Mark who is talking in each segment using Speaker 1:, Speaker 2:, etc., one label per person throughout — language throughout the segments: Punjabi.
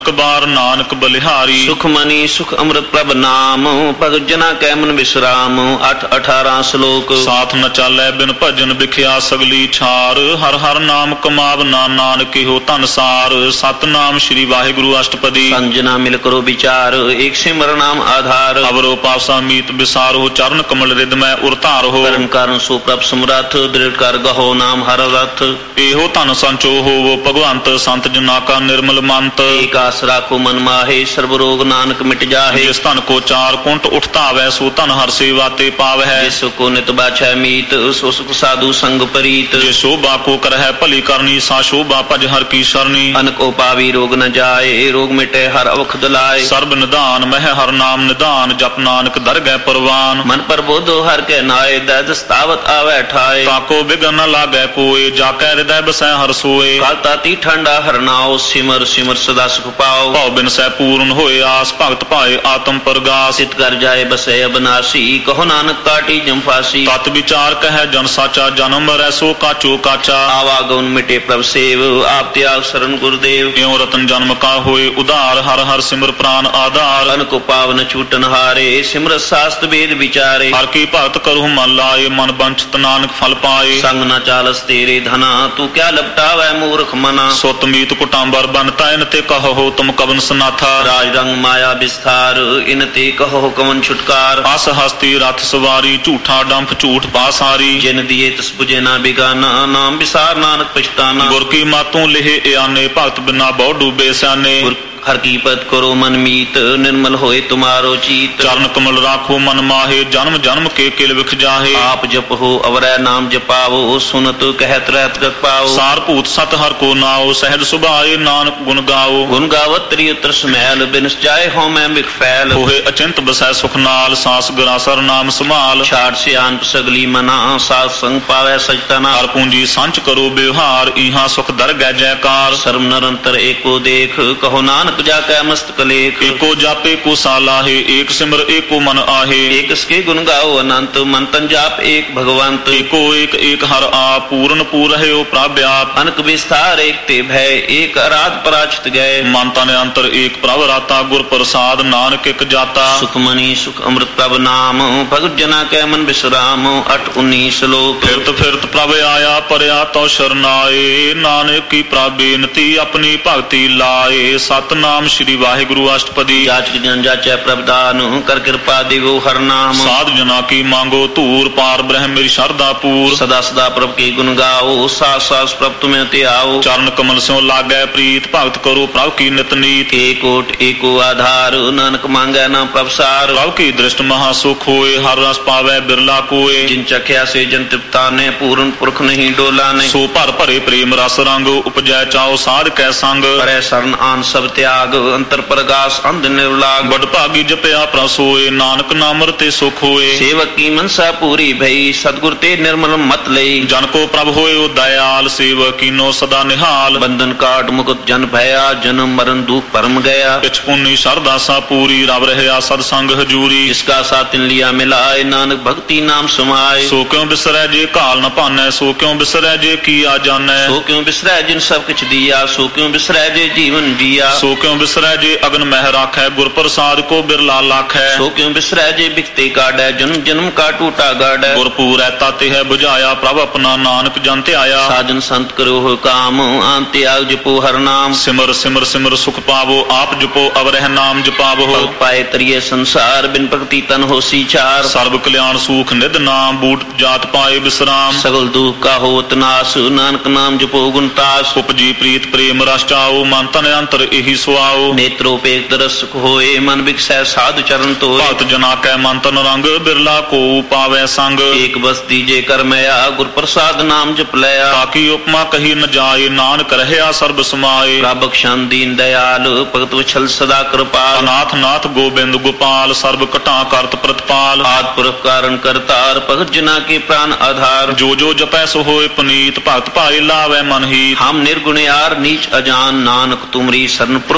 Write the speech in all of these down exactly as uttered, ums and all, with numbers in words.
Speaker 1: ਬਾਰ ਨਾਨਕ ਬਲਿਹਾਰੀ।
Speaker 2: ਸੁਖ ਮਨੀ ਸੁਖ ਅੰਮ੍ਰਿਤ ਪ੍ਰਭ ਨਾਮ, ਭਗਤ ਜਨਾ ਕੈ ਮਨ ਵਿਸਰਾਮ। ਅੱਠ ਅਠਾਰਾਂ ਸ਼ਲੋਕ।
Speaker 1: ਸਾਥ ਨ ਚਾਲੈ ਬਿਨ ਭਜਨ ਵਿਖਿਆ ਸਗਲੀ ਛਾਰ, ਹਰ ਹਰ ਨਾਮ ਕਮਾਵ ਨਾ ਨਾਨਕ ਇਹੋ ਧਨਸਾਰ। ਸਤਨਾਮ ਸ੍ਰੀ ਵਾਹਿਗੁਰੂ ਅਸ਼ਟਪਦੀ।
Speaker 2: ਸੰਜਨਾ ਮਿਲ ਕਰੋ ਵਿਚਾਰ, ਏਕ ਸਿਮਰ ਨਾਮ ਆਧਾਰ।
Speaker 1: ਅਵਰੋ ਪਾਸਾ ਮੀਤ ਵਿਸਾਰੋ, ਚਰਨ ਕਮਲ ਰਿਦ ਮੈਂ ਉਰਤਾਰੋ।
Speaker 2: ਕਰਨ ਕਾਰਨ ਸੋ ਪ੍ਰਭ ਸਮਰੱਥ, ਦ੍ਰਿੜ ਕਰ ਗਹੋ ਨਾਮ ਹਰ ਰਥ।
Speaker 1: ਇਹੋ ਧਨ ਸੰਚੋ ਹੋਵੋ ਭਗਵੰਤ, ਸੰਤ ਜਨਾ ਕਾ ਨਿਰਮਲ ਮੰਤ।
Speaker 2: ਏਕ ਆਸ ਰਾਖੋ ਮਨ ਮਾਹੇ, ਸਰਬ ਰੋਗ ਨਾਨਕ ਮਿਟ ਜਾਹੇ।
Speaker 1: ਜਿਸ ਧਨ ਕੋ ਚਾਰ ਕੁੰਟ ਉਠਤਾਵੈ, ਸੋ ਧਨ ਹਰ ਸੇਵਾ ਤੇ ਪਾਵਹਿ।
Speaker 2: ਜਿਸ ਕੋ ਨਿਤ ਬਾਛੈ ਮੀਤ, ਸੋ ਸੁਖ ਸਾਧੂ ਸੰਗ ਪ੍ਰੀਤ।
Speaker 1: ਜੇ ਸ਼ੋਭਾ ਕੋ ਕਰਹਿ ਭਲੀ ਕਰਨੀ, ਸਾ ਸ਼ੋਭਾ ਭਜ ਹਰ ਕੀ ਸਰਨੀ।
Speaker 2: ਅਨਕੋ ਪਾਵੀ ਰੋਗ ਨ ਜਾਏ, ਰੋਗ ਮਿਟੇ ਹਰ ਔਖਦ ਲਾਏ।
Speaker 1: ਸਰਬ ਨਿਧਾਨ ਮਹਿ ਹਰ ਨਾਮ ਨਿਧਾਨ, ਜਪ ਨਾਨਕ ਦਰਗਹਿ ਪਰਵਾਨ।
Speaker 2: ਮਨ ਪ੍ਰਬੋਧੋ ਹਰ ਕੇ ਨਾਏ, ਦਇ ਸਤਾਵਤ ਆਵੈ ਠਾਏ।
Speaker 1: ਤਾਕੋ ਬਿਗਨ ਨ ਲਾਗੈ ਕੋਏ, ਜਾ ਕੈ ਹਿਰਦੈ ਬਸੈ ਹਰ ਸੋਏ।
Speaker 2: ਕਾਲ ਤਾਤੀ ਠੰਡਾ ਹਰਨਾਓ, ਸਿਮਰ ਸਿਮਰ ਸਦਾ ਸੁਖ ਪਾਓ।
Speaker 1: ਭਾਉ ਬਿਨ ਸਹਿ ਪੂਰਨ ਹੋਏ ਆਸ, ਭਗਤ ਭਾਏ ਆਤਮ ਪ੍ਰਗਾਸ।
Speaker 2: ਸਿਤ ਕਰ ਜਾਏ ਬਸੈ ਅਬਨਾਸੀ, ਕਹੋ ਨਾਨਕ ਕਾਟੀ ਜੰਫਾਸੀ।
Speaker 1: ਤਤ ਵਿਚਾਰ ਕਹਿ ਜਨ ਸਾਚਾ, ਜਨਮ ਮਰੈ ਸੋ ਕਾਚੋ ਕਾਚਾ।
Speaker 2: ਆਵਾਗਉਨ ਮਿਟੇ ਪ੍ਰਭ ਸੇਵ, ਆਪ ਤਿਆਗ ਸਰਨ ਗੁਰਦੇਵ।
Speaker 1: ਇਉ ਰਤਨ ਜਨਮ ਕਾ ਹੋਏ ਉਧਾਰ, ਹਰ ਹਰ ਸਿਮਰ ਪ੍ਰਾਨ ਆਧਾਰ।
Speaker 2: ਅਨਕੋ ਪਾਵਨ ਛੂਟਨ ਹਾਰੇ, ਸਿਮਰਤ ਸਾਸਤ ਵੇਦ ਵਿਚਾਰੇ।
Speaker 1: ਹਰ ਕੀ ਭਗਤ ਕਰਹੁ ਮਨ ਲਾਏ, ਮਨ ਬੰਚਤ ਨਾਨਕ ਫਲ ਪਾਏ।
Speaker 2: ਸੰਗ ਨ ਚਾਲਸ ਤੇਰੇ ਧਨਾ, ਤੂੰ ਕਿਆ ਲਪਟਾਵੈ ਮੂਰਖ ਮਨਾ।
Speaker 1: ਸੁਤ ਮੀਤ ਕੁਟਾਂਬਰ ਬਨਤਾ, ਇਨ ਤੇ ਕਹੋ ਤੁਮ ਕਵਨ ਸਨਾਥਾ।
Speaker 2: ਰਾਜ ਰੰਗ ਮਾਇਆ ਵਿਸਥਾਰ, ਇਨ ਤੇ ਕਹੋ ਕਵਨ ਛੁਟਕਾਰ।
Speaker 1: ਅਸ ਹਸਤੀ ਰਥ ਸਵਾਰੀ, ਝੂਠਾ ਡੰਫ ਝੂਠ ਪਾਸਾਰੀ।
Speaker 2: ਜਿਨ ਦੀਏ ਤਿਸ ਬੁਝੇ ਨਾ ਬਿਗਾਨਾ, ਨਾਮ ਵਿਸਾਰ ਨਾਨਕ ਪਛਤਾਨਾ।
Speaker 1: ਗੁਰ ਕੀ ਮਾਤੋਂ ਲਿਹੇ ਇਆਨੇ, ਭਗਤ ਬਿਨਾ ਬਹੁ ਡੂਬੇ ਸਿਆਨੇ।
Speaker 2: ਹਰ ਕੀ ਪਤ ਕਰੋ ਮਨ ਮੀਤ, ਨਿਰਮਲ ਹੋਏ ਤੁਮਾਰੋ ਚੀਤ।
Speaker 1: ਚਰਨ ਕਮਲ ਰਾਖੋ ਮਨ ਮਾਹੇ, ਜਨਮ ਜਨਮ ਕੇ ਕਿਲ ਵਿਖ ਜਾਹੇ।
Speaker 2: ਆਪ ਜਪੋ ਅਵਰੈ ਨਾਮ ਜਪਾਵੋ, ਸੁਨਤ ਕਹਿਤ ਰਹਿਤ ਗਤ ਪਾਓ।
Speaker 1: ਸਾਰ ਭੂਤ ਸਤ ਹਰ ਕੋ ਨਾਉ, ਸਹਿਜ ਸੁਭਾਏ ਨਾਨਕ ਗੁਣ ਗਾਓ।
Speaker 2: ਗੁਣ ਗਾਵਤ ਤ੍ਰਿ ਉਤਰ ਸਮੈਲ, ਬਿਨਸ ਜਾਏ ਹਉ ਮੈਂ ਬਿਖ ਫੈਲ।
Speaker 1: ਹੋਏ ਅਚਿੰਤ ਬਸੈ ਸੁਖ ਨਾਲ, ਸਾਸ ਗਰਾਸਰ ਨਾਮ ਸੰਭਾਲ।
Speaker 2: ਛਾੜ ਸਿਆਣਪ ਸਗਲੀ ਮਨਾ, ਸਾਧ ਸੰਗ ਪਾਵੈ ਸਜਤਨਾ।
Speaker 1: ਹਰ ਪੂੰਜੀ ਸੰਚ ਕਰੋ ਬਿਵਹਾਰ, ਇਹਾਂ ਸੁਖ ਦਰਗਹਿ ਜੈਕਾਰ।
Speaker 2: ਸਰਮ ਨਿਰੰਤਰ ਏਕੋ ਦੇਖ, ਕਹੋ ਨਾਨਕ ਜਾ ਕੈ ਮਸਤਕ ਲੇਖ।
Speaker 1: ਏਕੋ ਜਾਪੇ ਕੋ ਸਾਲਾਹੇ, ਏਕ ਸਿਮਰ ਏਕੋ ਮਨ ਆਹੇ।
Speaker 2: ਏਕ ਸਕੇ ਗੁਣ ਗਾਓ ਅਨੰਤ, ਮਨ ਤਨ ਜਾਪ ਏਕ ਭਗਵੰਤ।
Speaker 1: ਏਕੋ ਏਕ ਏਕ ਹਰ ਆਪ, ਪੂਰਨ ਪੂਰ ਰਹਿਓ ਪ੍ਰਭ ਆਪ।
Speaker 2: ਅਨਕ ਵਿਸਥਾਰ ਏਕ ਤੇ ਭੈ, ਏਕ ਅਰਾਧ ਪਰਾਚਿਤ ਗਏ।
Speaker 1: ਮਨ ਤਨ ਅੰਤਰ ਏਕ ਪ੍ਰਭ ਰਾਤਾ, ਗੁਰ ਪ੍ਰਸਾਦ ਨਾਨਕ ਇਕ ਜਾਤਾ।
Speaker 2: ਸੁਖ ਮਨੀ ਸੁਖ ਅੰਮ੍ਰਿਤ ਪ੍ਰਭ ਨਾਮ, ਭਗਤ ਜਨਾ ਕੈ ਮਨ ਵਿਸਰਾਮ। ਅੱਠ ਉੱਨੀ ਸ਼ਲੋਕ।
Speaker 1: ਫਿਰਤ ਫਿਰਤ ਪ੍ਰਭ ਆਇਆ, ਪਰਿਆ ਤੋ ਸ਼ਰਨਾਏ। ਨਾਨਕ ਕੀ ਪ੍ਰਭ ਬੇਨਤੀ, ਆਪਣੀ ਭਗਤੀ ਲਾਏ। ਸਤਨਾਮ ਸ੍ਰੀ ਵਾਹਿਗੁਰੂ ਅਸ਼ਟਪਦੀ।
Speaker 2: ਜਾਚਕ ਜਨ ਜਾਚੈ ਪ੍ਰਭ ਦਾਨ, ਕਰ ਕਿਰਪਾ ਦੇਵੋ ਹਰ ਨਾਮ।
Speaker 1: ਸਾਧ ਜਨਾ ਕੀ ਮੰਗੋ ਧੂਰ, ਪਾਰ ਬ੍ਰਹਮ ਮੇਰੀ ਸ਼ਰਧਾ ਪੂਰ।
Speaker 2: ਸਦਾ ਸਦਾ ਪ੍ਰਭ ਕੀ ਗੁਣ ਗਾਓ, ਸਾਸ ਸਾਸ ਪ੍ਰਭ ਤੁਮੇ ਤੇ ਆਓ।
Speaker 1: ਚਰਨ ਕਮਲ ਸਿਉ ਲਾਗੈ ਪ੍ਰੀਤ, ਭਗਤ ਕਰੋ ਪ੍ਰਭ ਕੀ ਨਿਤ ਨੀਤ।
Speaker 2: ਏਕੋਟ ਏਕੋ ਆਧਾਰ, ਨਾਨਕ ਮੰਗੈ ਨਾ ਪ੍ਰਭ ਸਾਰ।
Speaker 1: ਪ੍ਰਭ ਕੀ ਦ੍ਰਿਸ਼ਟ ਮਹਾ ਸੁਖ ਹੋਏ, ਹਰ ਰਸ ਪਾਵੈ ਬਿਰਲਾ ਕੋਏ।
Speaker 2: ਜਿਨ ਚਖਿਆ ਸੇ ਜਨ ਤ੍ਰਿਪਤਾ ਨੇ, ਪੂਰਨ ਪੁਰਖ ਨਹੀਂ ਡੋਲਾ ਨੇ।
Speaker 1: ਸੋ ਭਰ ਭਰੇ ਪ੍ਰੇਮ ਰਸ ਰੰਗ, ਉਪਜੈ ਚਾਉ ਸਾਧ ਕੈ ਸੰਗ।
Speaker 2: ਕਰੈ ਸਰਨ ਆਨ ਸਭ ਤਿਆਗ, ਅੰਤਰ ਪ੍ਰਗਾਸ ਅੰਧ ਨਿਰਲਾਗ।
Speaker 1: ਬੜ ਭਾਗੀ ਜਪਿਆ ਪ੍ਰਭ ਸੋਏ, ਨਾਨਕ ਨਾਮ ਰਤੇ ਸੁਖ ਹੋਏ।
Speaker 2: ਸੇਵਕ ਕੀ ਮਨਸਾ ਪੂਰੀ ਭਈ, ਸਤਿਗੁਰ ਤੇ ਨਿਰਮਲ ਮਤ ਲਈ।
Speaker 1: ਜਨ ਕੋ ਪ੍ਰਭ ਹੋਇਓ ਦਇਆਲ, ਸੇਵਕ ਕੀਨੋ ਸਦਾ ਨਿਹਾਲ।
Speaker 2: ਬੰਧਨ ਕਾਟ ਮੁਕਤ ਜਨ ਭਇਆ, ਜਨਮ ਮਰਨ ਦੁਖ ਪਰਮ ਗਿਆ।
Speaker 1: ਪਿਛ ਪੁੰਨੀ ਸਰਦਾ ਸਾ ਪੂਰੀ, ਰਵ ਰਹਿਆ ਸਦ ਸੰਗ ਹਜੂਰੀ।
Speaker 2: ਜਿਸਕਾ ਸਾਥ ਤਿਨ ਲਿਆ ਮਿਲਾਏ, ਨਾਨਕ ਭਗਤੀ ਨਾਮ ਸਮਾਏ।
Speaker 1: ਸੋ ਕਿਉ ਬਿਸਰੈ ਜੇ ਘਾਲ ਨ ਭਾਨੈ, ਸੋ ਕਿਉ ਬਿਸਰੈ ਜੇ ਕੀਆ ਜਾਣੈ।
Speaker 2: ਸੋ ਕਿਉ ਬਿਸਰੈ ਜਿਨ ਸਭ ਕਿਛ ਦੀਆ, ਸੋ ਕਿਉ ਬਿਸਰੈ ਜੇ ਜੀਵਨ ਜੀਆ।
Speaker 1: ਸੋ ਕਿਉ ਬਿਸਰੈ ਜੇ ਅਗਨ ਮਹਿ ਰਾਖੈ, ਗੁਰ ਪ੍ਰਸਾਦ ਕੋ ਬਿਰਲਾ ਲਾਖੈ।
Speaker 2: ਸੋ ਕਿਉ ਬਿਸਰੈ ਜੇ ਬਿਖਤੇ ਕਾਢੈ, ਜਨਮ ਜਨਮ ਕਾ ਟੂਟਾ ਗਾਢੈ।
Speaker 1: ਗੁਰ ਪੂਰੈ ਤਾਤੇ ਹੈ ਬੁਝਾਇਆ, ਪ੍ਰਭ ਆਪਣਾ ਨਾਨਕ ਜਨ ਧਿਆਇਆ।
Speaker 2: ਸਾਜਨ ਸੰਤ ਕਰੋ ਹੋ ਕਾਮ, ਆਨ ਤਿਆਗ ਜਪੋ ਹਰ ਨਾਮ।
Speaker 1: ਸਿਮਰ ਸਿਮਰ ਸਿਮਰ ਸੁਖ ਪਾਵੋ, ਆਪ ਜਪੋ ਅਵਰਹਿ ਨਾਮ ਜਪਾਵੋ।
Speaker 2: ਭਗਤ ਪਾਏ ਤਰੀਏ ਸੰਸਾਰ, ਬਿਨ ਭਗਤੀ ਤਨ ਹੋਸੀ ਚਾਰ।
Speaker 1: ਸਰਬ ਕਲਿਆਣ ਸੂਖ ਨਿਧ ਨਾਮ, ਬੂਟ ਜਾਤ ਪਾਏ ਵਿਸਰਾਮ।
Speaker 2: ਸਗਲ ਦੁਖ ਕਾ ਹੋਤ ਨਾਸ, ਨਾਨਕ ਨਾਮ ਜਪੋ ਗੁਣ ਤਾਸ।
Speaker 1: ਉਪਜੀ ਪ੍ਰੀਤ ਪ੍ਰੇਮ ਰਸ ਚਾਓ, ਮਨ ਤਨ ਅੰਤਰ ਇਹੀ ਸੁਆਓ।
Speaker 2: ਨੇਤਰੋ ਪੇਖ ਦਰਸ ਸੁਖ ਹੋਏ, ਮਨ ਵਿਕਸੈ ਸਾਧੁ ਚਰਨ ਧੋਏ।
Speaker 1: ਭਗਤ ਜਨਾ ਕੈ ਮਨ ਤਨ ਰੰਗ, ਬਿਰਲਾ ਕੋ ਪਾਵੈ ਸੰਗ।
Speaker 2: ਏਕ ਬਸ ਦੀਜੇ ਕਰ ਮਇਆ, ਗੁਰ ਪ੍ਰਸਾਦ ਨਾਮ ਜਪ ਲਿਆ।
Speaker 1: ਤਾਕੀ ਉਪਮਾ ਕਹੀ ਨ ਜਾਏ, ਨਾਨਕ ਰਹਿਆ ਸਰਬ ਸਮਾਏ।
Speaker 2: ਪ੍ਰਭ ਬਖਸ਼ਣ ਦੀਨ ਦਇਆਲ, ਭਗਤ ਵਛਲ ਸਦਾ ਕਿਰਪਾਲ।
Speaker 1: ਅਨਾਥ ਨਾਥ ਗੋਬਿੰਦ ਗੋਪਾਲ, ਸਰਬ ਘਟਾ ਕਰਤ ਪ੍ਰਤਪਾਲ।
Speaker 2: ਆਦਿ ਪੁਰਖ ਕਾਰਨ ਕਰਤਾਰ, ਭਗਤ ਜਨਾ ਕੇ ਪ੍ਰਾਨ ਆਧਾਰ।
Speaker 1: ਜੋ ਜੋ ਜਪੈ ਸੋ ਹੋਏ ਪੁਨੀਤ, ਭਗਤ ਭਾਏ ਲਾਵੈ ਮਨ ਹੀ।
Speaker 2: ਹਮ ਨਿਰਗੁਣਿਆਰ ਨੀਚ ਅਜਾਨ, ਨਾਨਕ ਤੁਮਰੀ ਸਰਨ ਪੁਰਖ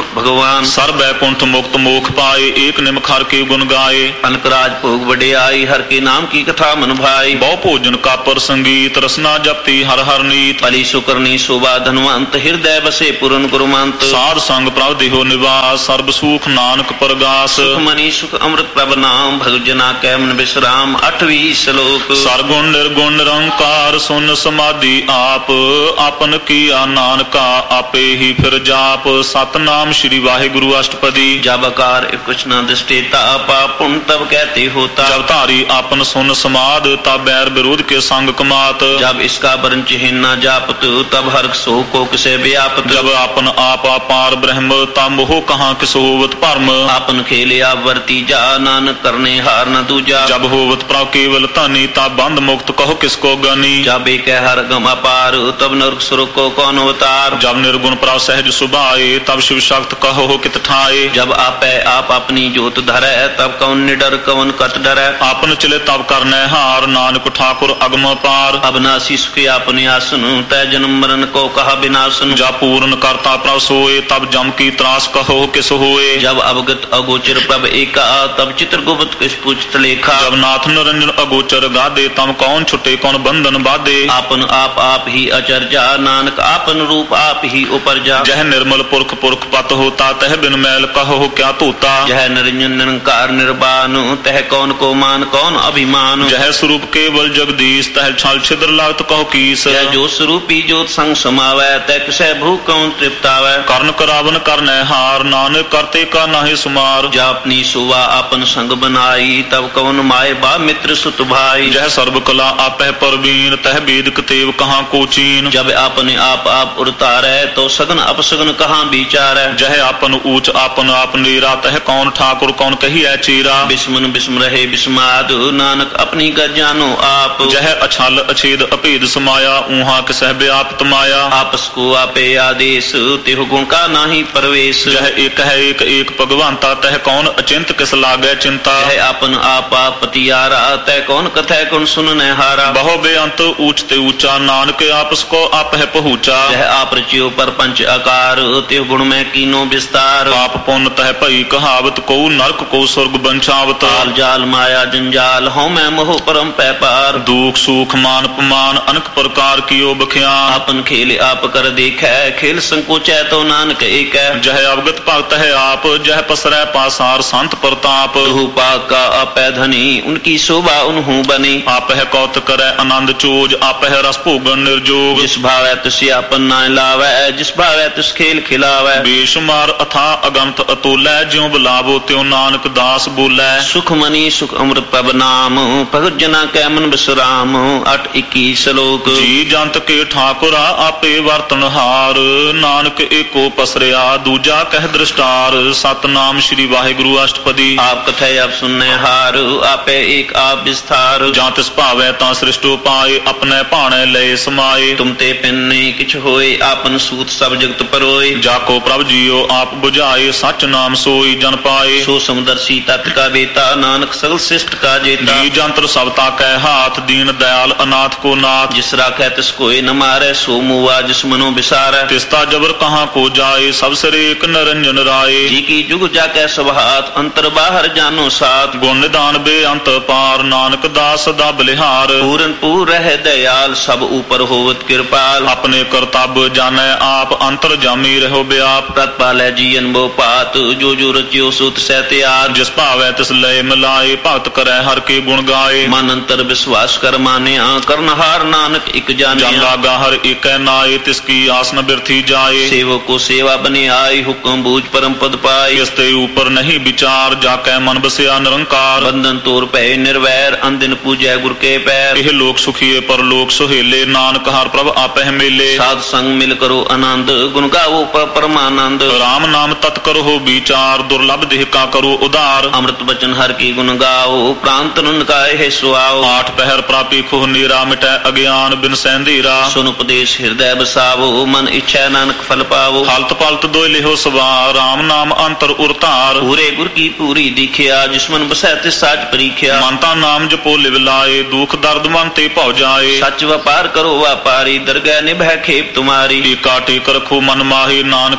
Speaker 2: भगवान।
Speaker 1: सर्व बैकुंठ मुक्त मोख पाए, एक निमख हर के गुण गाए।
Speaker 2: अनकराज भोग वडियाई, हर के नाम की कथा मन भाई।
Speaker 1: बहु भोजन का पर संगीत, रसना जपती हर हर नीत।
Speaker 2: पली सुकरनी शोभा धनवंत, हृदय बसे पूरन गुरुमंत।
Speaker 1: साध संग प्रभ देहो निवास, सर्व सुख नानक परगास।
Speaker 2: सुख मनी सुख अमृत प्रभ नाम, भगजना कैमन विश्राम। अठवीं श्लोक।
Speaker 1: सरगुण निर्गुण निरंकार, सुन समाधि आप। आपन किया नानका, आपे ही फिर जाप। सतनाम श्री वाहिगुरु अष्टपदी।
Speaker 2: जब आकार कुछ न दृष्टेता, पापुन तब कहते होता।
Speaker 1: जब धारी आपन सुन समाद, तब बैर विरोध के संग कमात।
Speaker 2: जब इसका वर्ण चिन्ह न जापत, तब हर सो को किसे व्यापत।
Speaker 1: जब आपन आप अपार ब्रह्म, तब मोह कहाँ किस होवत भरम।
Speaker 2: आपन खेले आप वर्ती जा, नानक करने हार न दूजा।
Speaker 1: जब होवत प्रभ केवल तनी, तब बंध मुक्त कहो किसको गनी।
Speaker 2: जब एक हर गम अपार, तब नरक सुरक को कौन अवतार।
Speaker 1: जब निर्गुण प्रभ सहज सुभाए, तब शिव शक्त कहो कित ठाए।
Speaker 2: जब आपे आप अपनी जोत धरै, तब कौन निडर कौन कत डरै।
Speaker 1: आपन चले तब करने हार, नानक ठाकुर अगम पार।
Speaker 2: अबनासी सुखे अपने आसन, तय जन्म मरण को कहा विनाशन।
Speaker 1: जब पूर्ण करता प्रभ सोए, तब जम की त्रास कहो किस होए।
Speaker 2: जब अवगत अगोचर प्रभ एका, तब चित्र गुप्त किस पूछत लेखा।
Speaker 1: जब नाथ निरंजन अगोचर गादे, तब कौन छुटे कौन बंधन बाधे।
Speaker 2: आपन आप आप ही अचरजा, नानक आपन रूप आप ही उपरजा।
Speaker 1: जह निर्मल पुरख पुरख पत होता, तह बिन मैल कहो क्या तोता।
Speaker 2: जह निरंजन निरंकार निर्वाण, तह कौन को मान कौन अभिमान।
Speaker 1: जह स्वरूप केवल जगदीश, तह छल छिद्र लागत कहो कीस।
Speaker 2: जह जो स्वरूपी ज्योत संग समावै, तह किसे भू कौन तृप्तावै।
Speaker 1: कर्ण करावन करने हार, नानक करते का नाहि सुमार।
Speaker 2: जह अपनी सुवा आपन संग बनाई, तब कौन माए बा मित्र सुत भाई।
Speaker 1: जह सर्व कला आपह परवीन, तह वेद कतेव कहाँ को चीन।
Speaker 2: जब अपने आप आप उतारै, तो सगन अपसगन कहाँ विचारै।
Speaker 1: जह आपन ऊंच आपन आप नीरा, तह कौन ठाकुर कौन कहिए चीरा।
Speaker 2: बिस्मन बिस्म रहे बिस्माद, नानक अपनी गज जानो आप।
Speaker 1: जह अछल अछेद अभेद समाया, ऊहा किसह व्याप्त माया।
Speaker 2: आपस को आपे आदेश, तिहु गुण का नाही परवेश।
Speaker 1: जह एक है एक एक भगवंता, तह कौन अचिंत किस लागे चिंता।
Speaker 2: जह आपन आप आप पतियारा, तह कौन कथै कौन सुनने हारा।
Speaker 1: बहु बेअंत ऊंचते ऊंचा, नानक आपस को आप है पहुँचा।
Speaker 2: जह आप रचियो पर पंच आकार, तिहु गुण में कीनो विस्तार।
Speaker 1: पाप पुण्य तह भई कहावत, को नरक को स्वर्ग बंचावत।
Speaker 2: काल जाल माया जंजाल, हूँ मैं मोह परम पैपार।
Speaker 1: दुख सुख मान पमान, अनेक प्रकार कियो बख्यान।
Speaker 2: आपन खेल आप कर देखै, खेल संकोचै तो नानक एक।
Speaker 1: जह अवगत भक्त है आप, जह पसरै पासार संत प्रताप।
Speaker 2: तुहु पाक का आपै धनी, उनकी शोभा उन्हू बनी।
Speaker 1: आप है कौत करे आनंद चोज, आप है रस भोगन निर्जोग।
Speaker 2: जिस भावै तिस आपन नाय लावै, जिस भावै तिस खेल खिलावै।
Speaker 1: बेशुमार अथा अगंत अतुलै, ज्यों बुलावो त्यों नानक दास बोलै।
Speaker 2: सुख मनी सुख अमृत प्रभ नाम, भगत जना कैमन विश्राम। अठ इक्कीस श्लोक।
Speaker 1: जी जंत के ठाकुरा, आपे वर्तन हार। नानक एको पसरिया, दूजा कह दृष्टार। सतनाम श्री वाहिगुरु अष्टपदी।
Speaker 2: आप कथय आप सुनने हार, आपे एक आप विस्तार।
Speaker 1: जां तिस भावै तां सृष्टो पाए, अपने भाणे लय समाए।
Speaker 2: तुम ते पिन्ने किछ होए, आपन सूत सब जगत परोए।
Speaker 1: जाको प्रभ जियो आप बुझाए, सच नाम सोई जन पाए।
Speaker 2: सो समदर्शी तत् का बेता, नानक सगल शिष्ट का जेता।
Speaker 1: जी जंत्र सबता कह हाथ, दीन दयाल अनाथ को नाथ।
Speaker 2: जिस राखै तिस कोय न मारै, सो मुआ जिस मनो बिसारै।
Speaker 1: तिस्ता जबर कहाँ को जाए, सब सिर एक निरंजन राय।
Speaker 2: जी की जुग जाकै सब हाथ, अंतर बाहर जानो साथ।
Speaker 1: गुण निदान बेअंत पार, नानक दास सदा बलिहार।
Speaker 2: पूरन पूर रह दयाल, सब ऊपर होवत कृपाल।
Speaker 1: अपने कर्तव्य जाने आप, अंतर जामी रहो व्याप।
Speaker 2: तत्पालै जीवन वो पात, जो जो रचियो सुत सहत्यार।
Speaker 1: जिस भावै तिस लय मिलाए, भक्त करे हर के गुण गाए।
Speaker 2: मन अंतर विश्वास कर मानिया, करनहार नानक इक जानिया।
Speaker 1: जंगा गाहर एक नाए, तिसकी आसन बिरथी जाए।
Speaker 2: सेवक को सेवा बने आई, हुक्म बूझ परम पद पाए।
Speaker 1: इसते ऊपर नहीं विचार, जाकै मन बसिया निरंकार।
Speaker 2: बंधन तोर पै निर्वैर, अंदिन पूजै गुर के पैर।
Speaker 1: यह लोक सुखिए पर लोक सुहेले, नानक हर प्रभ आपह मेले।
Speaker 2: साध संग मिल करो आनंद, गुण गावो परमानंद।
Speaker 1: राम नाम तत् करो विचार, दुर्लभ देह का करो उदार।
Speaker 2: अमृत बचन हर की गुण गाओ, प्रांत नंद का है सुआओ।
Speaker 1: आठ पहर प्रापी खुह नीरा, मिटै अज्ञान बिन सैंधीरा।
Speaker 2: सुन उपदेश हृदय बसावो, मन इच्छा नानक फल पावो।
Speaker 1: हलत पलत दोय लिहो सवार, राम नाम अंतर उरतार।
Speaker 2: पूरे गुर की पूरी दिखिया, जिसमन बसै तिस साच परीखिया।
Speaker 1: मनता नाम जपो लिव लाए, दुख दर्द मन ते भौ जाए।
Speaker 2: सच व्यापार करो व्यापारी, दरगह निभै खेप तुम्हारी।
Speaker 1: टीका टेक रखो मन माहे, नानक बहुर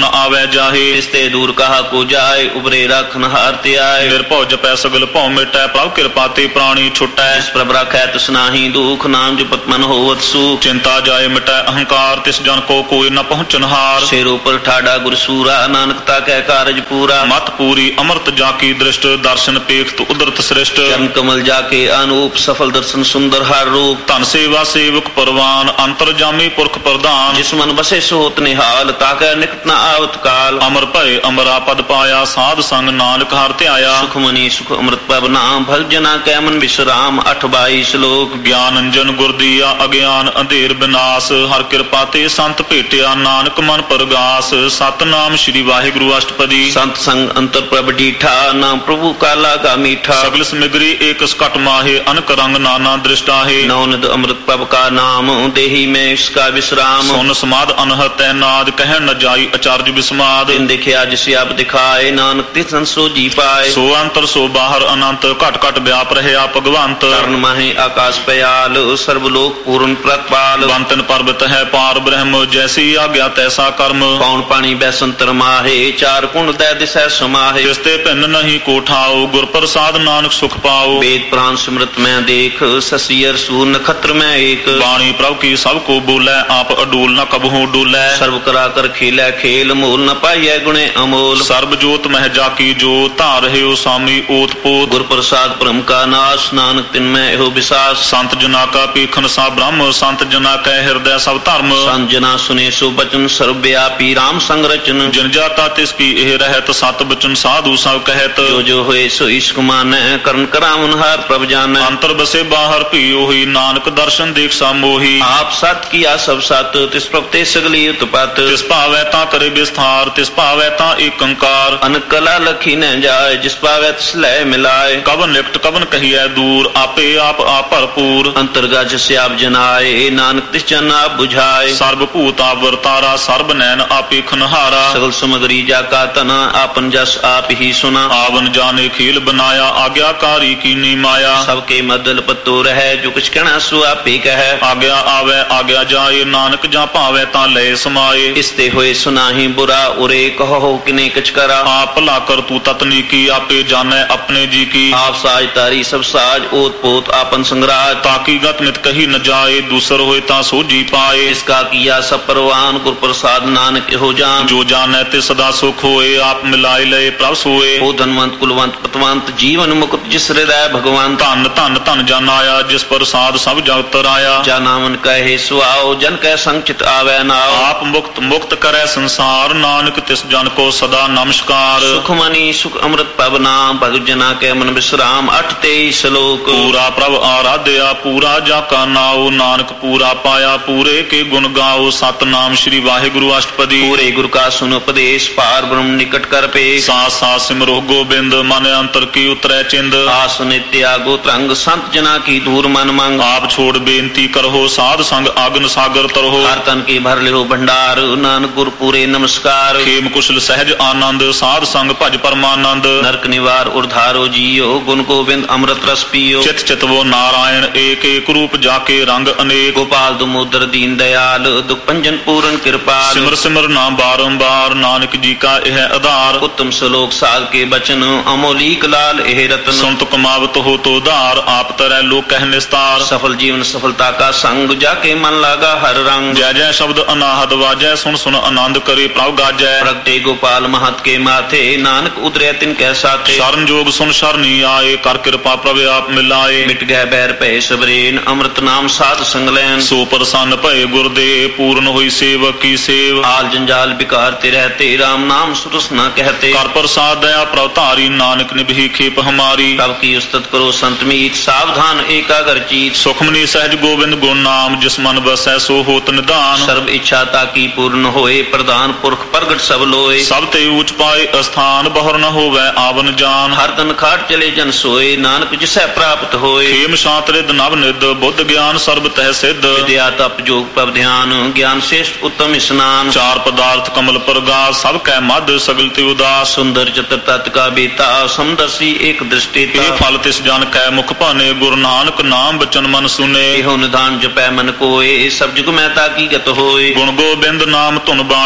Speaker 1: ਨ ਆਵੈ ਜਾਹੇ।
Speaker 2: ਤਿਸ ਤੇ ਦੂਰ ਕਹਾ ਕੋ ਜਾਏ ਉਬਰੇ ਰੱਖਨ ਹਾਰ ਤੇ ਆਏ।
Speaker 1: ਨਿਰਭਉ ਜਪੈ ਸਗਲ ਭਉ ਮਿਟੈ ਪ੍ਰਭ ਕਿਰਪਾ ਤੇ ਪ੍ਰਾਣੀ ਛੁਟੈ।
Speaker 2: ਜਿਸ ਪ੍ਰਭ ਰਾਖੈ ਤਿਸ ਨਾਹੀ ਦੁਖ ਨਾਮ ਜਪਤ ਮਨ ਹੋਵਤ ਸੁਖ।
Speaker 1: ਚਿੰਤਾ ਜਾਏ ਮਿਟੈ ਅਹੰਕਾਰ ਤਿਸ ਜਨ ਕੋ ਕੋਈ ਨ ਪਹੁੰਚਨ ਹਾਰ।
Speaker 2: ਸਿਰ ਉਪਰ ਠਾਡਾ ਗੁਰ ਸੂਰਾ ਨਾਨਕ ਤਾ ਕੈ ਕਾਰਜ ਪੂਰਾ।
Speaker 1: ਮਤ ਪੂਰੀ ਅੰਮ੍ਰਿਤ ਜਾ ਕੀ ਦ੍ਰਿਸ਼ਟ ਦਰਸ਼ਨ ਪੇਖਤ ਉਦਰਤ ਸ੍ਰਿਸ਼ਟ।
Speaker 2: ਚਰਨ ਕਮਲ ਜਾ ਕੇ ਅਨੂਪ ਸਫਲ ਦਰਸ਼ਨ ਸੁੰਦਰ ਹਰ ਰੂਪ।
Speaker 1: ਧਨ ਸੇਵਾ ਸੇਵਕ ਪਰਵਾਨ ਅੰਤਰ ਜਾਮੀ ਪੁਰਖ ਪ੍ਰਧਾਨ।
Speaker 2: ਜਿਸ ਮਨ ਬਸੇ ਸੋਤ ਨਿਹਾਲ ਤਾ ਕੈ ਨਿਕਟ ਨ ਆਵਤ ਕਾਲ।
Speaker 1: ਅਮਰ ਭਏ ਅਮਰਾ ਪਦ ਪਾਇਆ ਸਾਧ ਸੰਗ ਨਾਨਕ ਹਰਿ ਧਿਆਇਆ।
Speaker 2: ਸੁਖ ਮਨੀ ਸੁਖ ਅੰਮ੍ਰਿਤ ਪ੍ਰਭ ਨਾਮ ਭਲ ਜਨਾ ਕੈ ਮਨ ਵਿਸਰਾਮ। ਅਠ ਬਾਈ ਸ਼ਲੋਕ।
Speaker 1: ਗਿਆਨ ਅੰਜਨ ਗੁਰ ਦੀਆ ਅਗਿਆਨ ਅੰਧੇਰ ਬਿਨਾਸ਼। ਹਰ ਕਿਰਪਾ ਤੇ ਸੰਤ ਭੇਟਿਆ ਨਾਨਕ ਮਨ ਪਰਗਾਸ। ਸਤਨਾਮ ਸ੍ਰੀ ਵਾਹਿਗੁਰੂ ਅਸ਼ਟਪਦੀ।
Speaker 2: ਸੰਤ ਸੰਗ ਅੰਤਰ ਪ੍ਰਭ ਡੀਠਾ ਨਾਮ ਪ੍ਰਭੂ ਕਾਲਾ ਕਾ ਮੀਠਾ।
Speaker 1: ਸਗਲ ਸਮਿਗਰੀ ਏਕ ਸਕਟ ਮਾਹੇ ਅਨਕ ਰੰਗ ਨਾਨਾ ਦ੍ਰਿਸ਼ਟਾਹੇ।
Speaker 2: ਨੌਨਿਦ ਅੰਮ੍ਰਿਤ ਪ੍ਰਭ ਕਾ ਨਾਮ ਦੇਹੀ ਮੈਂ ਇਸਕਾ ਵਿਸਰਾਮ।
Speaker 1: ਸੁਨ ਸਮਾਦ ਅਨਹਤੈ ਨਾਦ ਕਹਿਣ ਨ ਜਾਈ ਅਚਰਜ ਵਿਸਮਾਦ।
Speaker 2: ਤਿਨ ਦਿਖਿਆ ਜਿਸ ਆਪ ਦਿਖਾਏ ਨਾਨਕ ਤਿਸ ਸੰਸੋ ਜੀ ਪਾਏ।
Speaker 1: ਸੋ ਅੰਤਰ ਸੋ ਬਾਹਰ ਅਨੰਤ ਘਟ ਘਟ ਵਿਆਪ ਰਹਿਆ ਭਗਵੰਤ।
Speaker 2: ਤਰਨ ਮਾਹੇ ਆਕਾਸ਼ ਪਿਆਲ ਸਰਬ ਲੋਕ ਪੂਰਨ ਪ੍ਰਤਪਾਲ।
Speaker 1: ਬੰਤਨ ਪਰਬਤ ਹੈ ਪਾਰ ਬ੍ਰਹਮ ਜੈਸੀ ਆਗਿਆ ਤੈਸਾ ਕਰਮ।
Speaker 2: ਕੌਣ ਪਾਣੀ ਬੈਸੰਤਰ ਮਾਹੇ ਚਾਰ ਕੁੰਡ ਦੈ ਦਿਸੈ ਸਮਾਹੇ।
Speaker 1: ਤਿਸ ਤੇ ਭਿੰਨ ਨਹੀਂ ਕੋ ਠਾਓ ਗੁਰ ਪ੍ਰਸਾਦ ਨਾਨਕ ਸੁਖ ਪਾਓ।
Speaker 2: ਵੇਦ ਪ੍ਰਾਨ ਸਿਮਰਤ ਮੈਂ ਦੇਖ ਸਸੀਅਰ ਸੂਰ ਨਖਤਰ ਮੈਂ ਏਕ।
Speaker 1: ਬਾਣੀ ਪ੍ਰਭ ਕੀ ਸਭ ਕੋ ਬੋਲੇ ਆਪ ਅਡੂਲ ਨ ਕਬਹੂ ਡੋਲੇ।
Speaker 2: ਸਰਬ ਕਰਾ ਕਰ ਖੇਲੇ ਖੇਲ ਮੂਲ ਨ ਪਾਈਐ ਗੁਣੇ ਅਮੋਲ।
Speaker 1: ਸਰਬ ਜੋਤ ਮਹਿ ਜਾ ਕੀ ਜੋ ਧਾਰ ਰਹਿਓ ਸਾਮੀ ਓਤ ਪੋਤ।
Speaker 2: ਗੁਰ ਪ੍ਰਸਾਦ ਭ੍ਰਮ ਕਾ ਨਾਸ਼ ਨਾਨਕ ਤਿਨ ਮੈਂ ਇਹੋ ਵਿਸਾਸ।
Speaker 1: ਸੰਤ ਜਨਾ ਕਾ ਪੀਖਨ ਸਾ ਬ੍ਰਹਮ ਸੰਤ ਜਨਾ ਕੈ ਹਿਰਦੈ ਸਭ ਧਰਮ।
Speaker 2: ਸੰਤ ਜਨਾ ਸੁਨੇ ਸੋ ਬਚਨ ਸਰਬ ਵਿਆਪੀ ਰਾਮ ਸੰਗ ਰਚਨ।
Speaker 1: ਜਿਨ ਜਾਤਾ ਤਿਸ ਕੀ ਇਹ ਰਹਿਤ ਸਤ ਬਚਨ ਸਾਧੂ ਸਭ ਕਹਿਤ।
Speaker 2: ਜੋ ਜੋ ਹੋਏ ਸੋ ਇਸ਼ਕ ਮਾਨੈ ਕਰਨ ਕਰਾਵਨ ਹਰ ਪ੍ਰਭ ਜਾਨੈ।
Speaker 1: ਅੰਤਰ ਬਸੇ ਬਾਹਰ ਭੀ ਉਹੀ ਨਾਨਕ ਦਰਸ਼ਨ ਦੇਖ ਸਾ ਮੋਹੀ।
Speaker 2: ਆਪ ਸਤ ਕੀਆ ਸਭ ਸਤ ਤਿਸ ਪ੍ਰਭ ਤੇ ਸਗਲੀ ਉਤਪਤ।
Speaker 1: ਤਿਸ ਭਾਵੈ ਤਾਂ ਕਰੇ ਵਿਸਥਾਰ ਤਿਸ ਭਾਵੈ ਤਾਂ ਏਕ ਓੰਕਾਰ।
Speaker 2: ਅਨਕਲਾ ਲਖੀ ਨ ਜਾਏ ਜਿਸ ਭਾਵੈ ਤਿਸ ਲੈ ਮਿਲਾਏ।
Speaker 1: ਕਵਨ ਨਿਕਟ ਕਵਨ ਕਹੀਐ ਦੂਰ ਆਪੇ ਆਪ ਆਪ ਭਰਪੂਰ।
Speaker 2: ਅੰਤਰਗਤ ਜਿਸ ਆਪ ਜਨਾਏ ਨਾਨਕ ਤਿਸ ਜਨ ਆਪ ਬੁਝਾਏ।
Speaker 1: ਸਰਬ ਭੂਤ ਆਪ ਵਰਤਾਰਾ ਸਰਬ ਨੈਣ ਆਪੇ ਖਨਹਾਰਾ।
Speaker 2: ਸਗਲ ਸਮਗਰੀ ਜਾ ਕਾ ਤਨਾ ਆਪਨ ਜਸ ਆਪ ਹੀ ਸੁਨਾ।
Speaker 1: ਆਵਨ ਜਾਣੇ ਖੇਲ ਬਨਾਇਆ ਆਗਿਆਕਾਰੀ ਕੀਨੀ ਮਾਇਆ।
Speaker 2: ਸਭ ਕੇ ਮਦਲ ਪਤੋ ਰਹਿ ਜੋ ਕੁਛ ਕਹਿਣਾ ਸੋ ਆਪੇ ਕਹੈ।
Speaker 1: ਆਗਿਆ ਆਵੈ ਆਗਿਆ ਜਾਏ ਨਾਨਕ ਜਾਂ ਭਾਵੈ ਤਾਂ ਲੈ ਸਮਾਏ।
Speaker 2: ਇਸ ਤੇ ਹੋਏ ਸੁਨਾਹੀ ਬੁਰਾ ਉਰੇ ਕਹੋ ਕਿਨੇ ਕਿਛ ਕਰਾ।
Speaker 1: ਆਪ ਭਲਾ ਕਰ ਤੂੰ ਤਤਨੀ ਕੀ ਆਪੇ ਜਾਣੈ ਆਪਣੇ ਜੀ ਕੀ।
Speaker 2: ਆਪ ਸਾਜ ਤਾਰੀ ਸਭ ਸਾਜ ਓਤ ਪੋਤ ਆਪਨ ਸੰਗਰਾਜ।
Speaker 1: ਤਾਕੀ ਗਤ ਨਿਤ ਕਹੀ ਨ ਜਾਏ ਦੂਸਰ ਹੋਏ ਤਾਂ ਸੋਝੀ ਪਾਏ।
Speaker 2: ਇਸ ਕਾ ਕੀਆ ਸਭ ਪਰਵਾਨ ਗੁਰ ਪ੍ਰਸਾਦ ਨਾਨਕ ਇਹੋ ਜਾਨ।
Speaker 1: ਜੋ ਜਾਣੈ ਤੇ ਸਦਾ ਸੁਖ ਹੋਏ ਆਪ ਮਿਲਾਏ ਲਏ ਪ੍ਰਭ ਸੋਏ।
Speaker 2: ਉਹ ਧਨਵੰਤ ਕੁਲਵੰਤ ਪਤਵੰਤ ਜੀਵਨ ਮੁਕਤ ਜਿਸ ਹਿਰਦੈ ਭਗਵਾਨ।
Speaker 1: ਧਨ ਧਨ ਧਨ ਜਨ ਆਇਆ ਜਿਸ ਪ੍ਰਸਾਦ ਸਭ ਜਗਤ ਰਾਇਆ।
Speaker 2: ਜਾ ਨਾਮਨ ਕਹੇ ਸੁਆਓ ਜਨ ਕੈ ਸੰਚਿਤ ਆਵੈ ਨਾਉ।
Speaker 1: ਆਪ ਮੁਕਤ ਮੁਕਤ ਕਰੈ ਸੰਸਾਰ ਨਾਨਕ ਤਿਸ ਜਨ ਕੋ ਸਦਾ ਨਮਸਕਾਰ।
Speaker 2: ਸੁਖ ਮਨੀ ਸੁਖ ਅੰਮ੍ਰਿਤ ਪ੍ਰਭ ਨਾਮ ਭਗਤ ਜਨਾ ਕੈ ਮਨ ਵਿਸਰਾਮ। ਅਠ ਤੇਈ ਸ਼ਲੋਕ।
Speaker 1: ਪੂਰਾ ਪ੍ਰਭ ਆਰਾਧਿਆ ਪੂਰਾ ਜਾ ਕਾ ਨਾਉ ਨਾਨਕ ਪੂਰਾ ਪਾਇਆ ਪੂਰੇ ਕੇ ਗੁਣ ਗਾਓ। ਸਤਨਾਮ ਸ੍ਰੀ ਵਾਹਿਗੁਰੂ ਅਸ਼ਟਪਦੀ।
Speaker 2: ਪੂਰੇ ਗੁਰ ਕਾ ਸੁਨ ਉਪਦੇਸ਼ ਪਾਰ ਬ੍ਰਹਮ ਨਿਕਟ ਕਰ ਪੇ।
Speaker 1: ਸਾਥ ਸਾਥ ਸਿਮਰੋ ਗੋਬਿੰਦ ਮਨ ਅੰਤਰ ਕੀ ਉਤਰੈ ਚਿੰਦ।
Speaker 2: ਆਸ ਨਿਤਿਆ ਗੋ ਤਰੰਗ ਸੰਤ ਜਨਾ ਕੀ ਦੂਰ ਮਨ ਮੰਗ।
Speaker 1: ਆਪ ਛੋੜ ਬੇਨਤੀ ਕਰੋ ਸਾਧ ਸੰਗ ਆਗਨ ਸਾਗਰ ਤਰੋ।
Speaker 2: ਹਰ ਤਨ ਕੀ ਭਰ ਲਿਓ ਭੰਡਾਰ ਨਾਨਕ ਗੁਰ ਪੂਰੇ ਨਮਸਕਾਰ।
Speaker 1: ਖੇਮ ਕੁਸ਼ਲ ਸਹਿਜ ਆਨੰਦ ਸਾਧ ਸੰਗ ਭਜ ਪਰਮਾਨੰਦ।
Speaker 2: ਨਰਕ ਨਿਵਾਰ ਉਰਧਾਰੋ ਜੀਓ ਗੁਣ ਗੋਬਿੰਦ ਅੰਮ੍ਰਿਤ ਰਸ ਪੀਓ।
Speaker 1: ਚਿਤ ਚਿਤਵੋ ਨਾਰਾਇਣ ਏਕ ਏਕ ਰੂਪ ਜਾ ਕੇ ਰੰਗ ਅਨੇਕ।
Speaker 2: ਗੋਪਾਲ ਦਮੋਦਰ ਦੀਨ ਦਇਆਲ ਦੁਖ ਭੰਜਨ ਪੂਰਨ ਕਿਰਪਾਲ।
Speaker 1: ਸਿਮਰ ਸਿਮਰ ਨਾਮ ਬਾਰੰਬਾਰ ਨਾਨਕ ਜੀ ਕਾ ਇਹ ਆਧਾਰ।
Speaker 2: ਉੱਤਮ ਸ਼ਲੋਕ ਸਾਧ ਕੇ ਬਚਨ ਅਮੋਲੀਕ ਲਾਲ ਇਹ ਰਤਨ।
Speaker 1: ਸੁਨਤ ਕਮਾਵਤ ਹੋ ਤੋ ਧਾਰ ਆਪ ਤਰੈ ਲੋਕ ਕਹਿ ਨਿਸਤਾਰ।
Speaker 2: ਸਫਲ ਜੀਵਨ ਸਫਲਤਾ ਕਾ ਸੰਗ ਜਾ ਕੇ ਮਨ ਲਾਗਾ ਹਰ ਰੰਗ।
Speaker 1: ਜੈ ਜੈ ਸ਼ਬਦ ਅਨਾਹਦ ਵਾਜੈ ਸੁਨ ਸੁਨ ਆਨੰਦ ਕਰੇ ਪ੍ਰਭ ਗਾਜੈ।
Speaker 2: ਪ੍ਰਗਟੇ ਗੋਪਾਲ ਮਹਤ ਕੇ ਮਾਥੇ ਨਾਨਕ ਉਤਰਿਆ ਤਿਨ ਕੈ ਸਾਥੇ।
Speaker 1: ਸ਼ਰਨ ਜੋਗ ਸੁਨ ਸ਼ਰਨੀ ਆਏ ਕਰ ਕਿਰਪਾ ਪ੍ਰਭ ਆਪ ਮਿਲਾਏ।
Speaker 2: ਮਿਟ ਗਏ ਬੈਰ ਭੈ ਸਬਰੇਨ ਅੰਮ੍ਰਿਤ ਨਾਮ ਸਾਧ ਸੰਗ ਲੈਨ।
Speaker 1: ਸੋ ਪ੍ਰਸੰਨ ਭਏ ਗੁਰਦੇ ਪੂਰਨ ਹੋਈ ਸੇਵਕ ਕੀ ਸੇਵ।
Speaker 2: ਆਲ ਜੰਜਾਲ ਬਿਕਾਰ ਤੇ ਰਹਤੇ ਰਾਮ ਨਾਮ ਸੁਰਸ ਨ ਕਹਤੇ।
Speaker 1: ਕਰ ਪ੍ਰਸਾਦ ਦਇਆ ਪ੍ਰਭ ਧਾਰੀ ਨਾਨਕ ਨਿਭੀ ਖੇਪ ਹਮਾਰੀ।
Speaker 2: ਪ੍ਰਭ ਕੀ ਉਸਤਤ ਕਰੋ ਸੰਤ ਮੀਤ ਸਾਵਧਾਨ ਏਕਾਗਰ ਚੀਤ।
Speaker 1: ਸੁਖਮਨੀ ਸਹਿਜ ਗੋਬਿੰਦ ਗੁਣ ਨਾਮ ਜਿਸ ਮਨ ਵਸੈ ਸੋ ਹੋਤ ਨਿਧਾਨ।
Speaker 2: ਸਰਬ ਇੱਛਾ ਤਾਕੀ ਪੂਰਨ ਹੋਏ ਪ੍ਰਧਾਨ ਪੁਰਖ ਪ੍ਰਗਟ ਸਭ ਲੋਏ।
Speaker 1: ਸਭ ਤੇ ਊਚ ਪਾਏ ਅਸਥਾਨ ਬਹੁਰ ਨ ਹੋਵੈ ਆਵਨ ਜਾਨ।
Speaker 2: ਹਰ ਤਨ ਖਾਟ ਚਲੇ ਜਨ ਸੋਏ ਨਾਨਕ ਜਿਸੈ ਪ੍ਰਾਪਤ ਹੋਏ।
Speaker 1: ਖੇਮ ਸ਼ਾਂਤ ਰਿਦ ਨਵ ਨਿਦ ਬੁੱਧ ਗਿਆਨ ਸਰਬ ਤਹਿ ਸਿੱਧ।
Speaker 2: ਵਿਦਿਆ ਤਪ ਜੋਗ ਪ੍ਰਭ ਧਿਆਨ ਗਿਆਨ ਸ੍ਰੇਸ਼ਟ ਉੱਤਮ ਇਸਨਾਨ।
Speaker 1: ਚਾਰ ਪਦਾਰਥ ਕਮਲ ਪ੍ਰਗਾਸ ਸਭ ਕੈ ਮਧ ਸਗਲ ਤੇ ਉਦਾਸ।
Speaker 2: ਸੁੰਦਰ ਚਤਰ ਤਤ ਕਾ ਬੇਤਾ ਸਮਦਰਸੀ ਏਕ ਦ੍ਰਿਸ਼ਟੀ।
Speaker 1: ਇਹ ਫਲ ਤਿਸ ਜਨ ਕੈ ਮੁਖ ਭਾਨੇ ਗੁਰੂ ਨਾਨਕ ਨਾਮ ਬਚਨ ਮਨ ਸੁਨੇ।
Speaker 2: ਇਹੋ ਨਿਧਾਨ ਜਪੈ ਮਨ ਕੋਏ ਸਭ ਜੁਗ ਮੈਂ ਤਾਕੀ ਗਤ ਹੋਏ।
Speaker 1: ਗੁਣ ਗੋਬਿੰਦ ਨਾਮ ਧੁਨ ਬਾਣੀ ਸਿਮਰ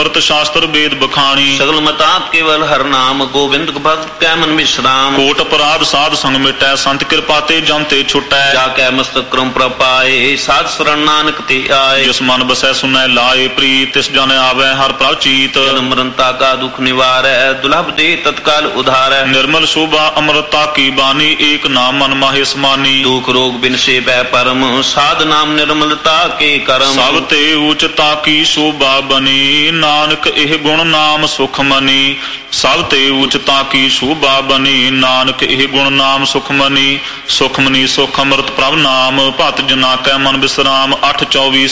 Speaker 1: ਸਿਮਰਤ ਸ਼ਾਸਤਰ ਵੇਦ ਬਖਾਣੀ
Speaker 2: ਸਗਲ ਮਤਾਤ ਕੇਵਲ ਹਰ ਨਾਮ ਗੋਬਿੰਦ ਭਗਤ ਕੈ ਮਨ ਵਿਸਰਾਮ
Speaker 1: ਕੋਟ ਅਪਰਾਧ ਸਾਧ ਸੰਗ ਮਿਟੈ ਸੰਤ ਕਿਰਪਾ ਤੇ ਜਮ ਤੇ ਛੁਟੈ
Speaker 2: ਜਾ ਕੈ ਮਸਤਕ ਕਰਮ ਪ੍ਰਪਾਏ ਸਾਧ ਸਰਣ ਨਾਨਕ ਤੇ ਆਏ
Speaker 1: ਜਿਸ ਮਨ ਬਸੈ ਸੁਨੈ ਲਾਏ ਪ੍ਰੀਤ ਤਿਸ ਜਨ ਆਵੈ ਹਰ ਪ੍ਰਭ ਚੀਤ
Speaker 2: ਜਨਮ ਮਰਨਤਾ ਕਾ ਦੁਖ ਨਿਵਾਰੈ ਦੁਲਭ ਦੇ ਤਤਕਾਲ ਉਧਾਰੈ
Speaker 1: ਨਿਰਮਲ ਸ਼ੋਭਾ ਅੰਮ੍ਰਿਤਾ ਕੀ ਬਾਣੀ ਏਕ ਨਾਮ ਮਨ ਮਾਹੇ ਸਮਾਨੀ
Speaker 2: ਦੁਖ ਰੋਗ ਬਿਨਸੇ ਬੈ ਪਰਮ ਸਾਧ ਨਾਮ ਨਿਰਮਲਤਾ ਕੇ ਕਰਮ
Speaker 1: ਸਭ ਤੇ ਉਚਤਾ ਕੀ ਸ਼ੋਭਾ ਬਨੀ ਨਾਨਕ ਇਹ ਗੁਣ ਨਾਮ ਸੁਖ ਮਨੀ ਸਭ ਤੇ ਉਚਤਾ ਕੀ ਸ਼ੋਭਾ ਬਨੀ ਨਾਨਕ ਇਹ ਗੁਣ ਨਾਮ ਸੁਖ ਮਨੀ ਸੁਖ ਮਨੀ ਸੁਖ ਅੰਮ੍ਰਿਤ ਪ੍ਰਭ ਨਾਮ ਭਤ ਜਨਾ ਕੈ ਮਨ ਬਿਸਰਾਮ ਅੱਠ ਚੌਵੀ